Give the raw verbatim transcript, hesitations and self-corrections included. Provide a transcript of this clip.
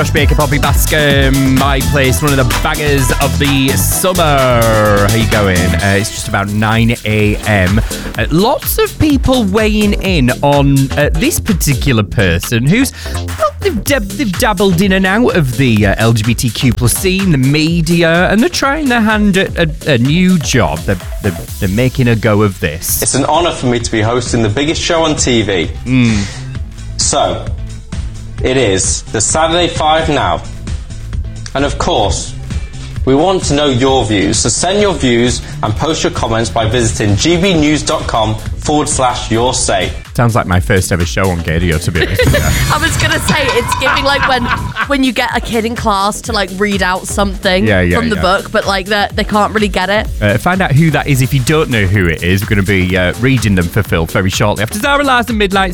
Josh Baker, Poppy Bascom, My Place, one of the bangers of the summer. How you going? Uh, it's just about nine a.m. Uh, lots of people weighing in on uh, this particular person who's, well, they've, dab- they've dabbled in and out of the uh, L G B T Q plus scene, the media, and they're trying their hand at a, a new job. They're, they're, they're making a go of this. It's an honour for me to be hosting the biggest show on T V. Mm. So, it is the Saturday Five Now. And of course, we want to know your views. So send your views and post your comments by visiting gbnews.com forward slash your say. Sounds like my first ever show on Gadio, to be honest with you. I was going to say, it's giving like when when you get a kid in class to like read out something yeah, yeah, from the yeah. book, but like they can't really get it. Uh, find out who that is if you don't know who it is. We're going to be uh, reading them for Phil very shortly after Zara Larson Midnight